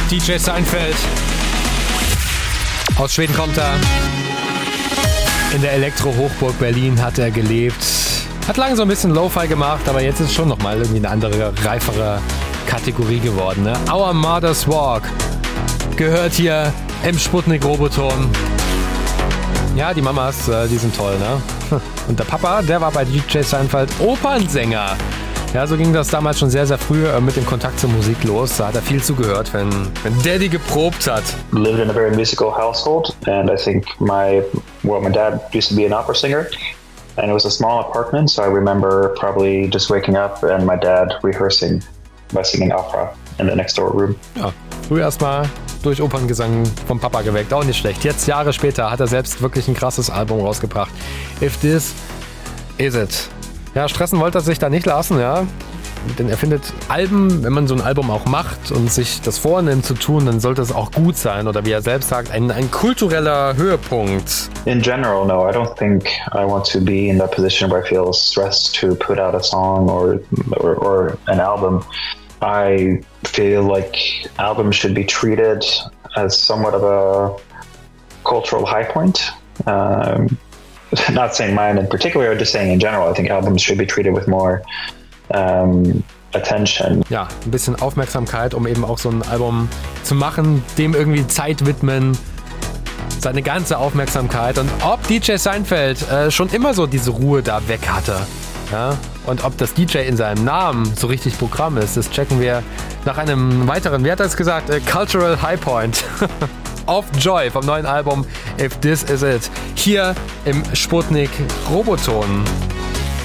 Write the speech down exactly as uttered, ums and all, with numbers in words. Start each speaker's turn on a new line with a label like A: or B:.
A: D J Seinfeld. Aus Schweden kommt er. In der Elektro-Hochburg Berlin hat er gelebt. Hat lange so ein bisschen Lo-Fi gemacht, aber jetzt ist schon nochmal irgendwie eine andere, reifere Kategorie geworden. Ne? Our Mother's Walk gehört hier im Sputnik-Roboton. Ja, die Mamas, äh, die sind toll, ne? Und der Papa, der war bei D J Seinfeld Opernsänger. Ja, so ging das damals schon sehr, sehr früh äh, mit dem Kontakt zur Musik los. Da hat er viel zugehört, wenn, wenn Daddy geprobt hat.
B: Lived in a very musical household, and I think my well, my dad used to be an opera singer, and it was a small apartment, so I remember probably just waking up and my dad rehearsing by singing opera in the next door room.
A: Ja, früh erstmal durch Operngesang vom Papa geweckt, auch nicht schlecht. Jetzt, Jahre später, hat er selbst wirklich ein krasses Album rausgebracht. If This Is It. Ja, stressen wollte er sich da nicht lassen, ja. Denn er findet Alben, wenn man so ein Album auch macht und sich das vornimmt zu tun, dann sollte es auch gut sein. Oder wie er selbst sagt, ein, ein kultureller Höhepunkt.
B: In general, no, I don't think I want to be in that position where I feel stressed to put out a song or or, or an album. I feel like albums should be treated as somewhat of a cultural high point. Um, Not saying mine in particular, just saying in general, I think albums should be treated with more um, attention.
A: Ja, ein bisschen Aufmerksamkeit, um eben auch so ein Album zu machen, dem irgendwie Zeit widmen, seine ganze Aufmerksamkeit. Und ob D J Seinfeld äh, schon immer so diese Ruhe da weg hatte, ja, und ob das D J in seinem Namen so richtig Programm ist, das checken wir nach einem weiteren, wie hat er es gesagt, äh, Cultural High Point. Auf Joy vom neuen Album If This Is It. Hier im Sputnik Roboton.